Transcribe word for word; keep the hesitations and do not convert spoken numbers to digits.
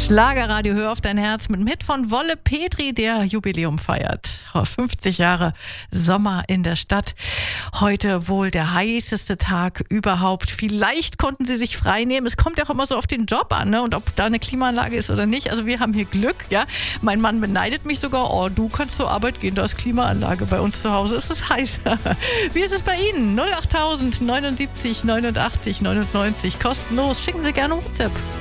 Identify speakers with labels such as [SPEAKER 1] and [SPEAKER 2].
[SPEAKER 1] Schlagerradio, hör auf dein Herz mit dem Hit von Wolle Petri, der Jubiläum feiert. fünfzig Jahre Sommer in der Stadt. Heute wohl der heißeste Tag überhaupt. Vielleicht konnten sie sich frei nehmen. Es kommt ja auch immer so auf den Job an, ne? Und ob da eine Klimaanlage ist oder nicht. Also wir haben hier Glück, ja. Mein Mann beneidet mich sogar. Oh, du kannst zur Arbeit gehen, da ist Klimaanlage. Bei uns zu Hause ist es heiß. Wie ist es bei Ihnen? null achttausend neunundsiebzig neunundachtzig neunundneunzig. Kostenlos. Schicken Sie gerne WhatsApp.